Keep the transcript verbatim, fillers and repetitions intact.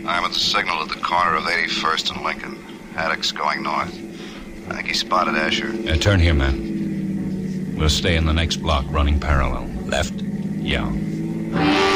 I'm at the signal at the corner of eighty-first and Lincoln. Haddock's going north. I think he spotted Asher. Uh, turn here, man. We'll stay in the next block, running parallel. Left? Yeah.